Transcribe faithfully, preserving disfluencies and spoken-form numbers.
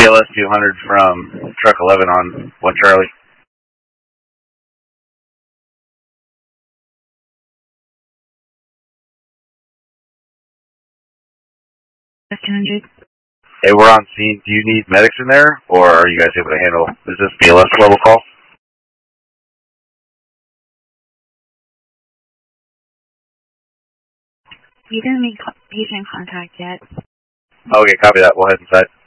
B L S two hundred from Truck eleven on one Charlie. Hey, we're on scene. Do you need medics in there, or are you guys able to handle, is this B L S level call? You didn't make patient contact yet. Okay, copy that. We'll head inside.